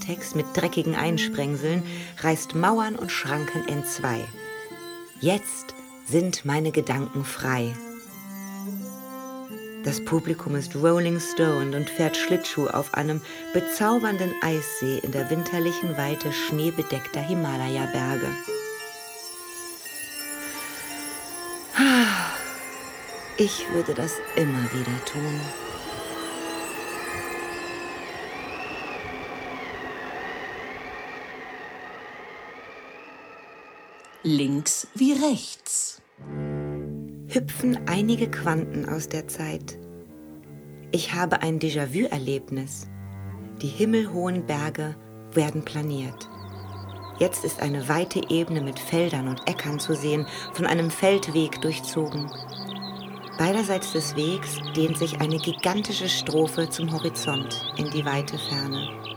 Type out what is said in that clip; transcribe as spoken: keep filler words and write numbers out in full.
Klartext mit dreckigen Einsprengseln, reißt Mauern und Schranken entzwei. Jetzt sind meine Gedanken frei. Das Publikum ist Rolling Stone und fährt Schlittschuh auf einem bezaubernden Eissee in der winterlichen Weite schneebedeckter Himalaya-Berge. Ich würde das immer wieder tun. Links wie rechts. Hüpfen einige Quanten aus der Zeit. Ich habe ein Déjà-vu-Erlebnis. Die himmelhohen Berge werden planiert. Jetzt ist eine weite Ebene mit Feldern und Äckern zu sehen, von einem Feldweg durchzogen. Beiderseits des Wegs dehnt sich eine gigantische Strophe zum Horizont in die weite Ferne.